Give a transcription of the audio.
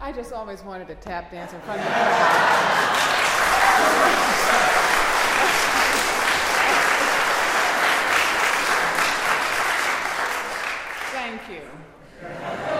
I just always wanted to tap dance in front of you. Thank you.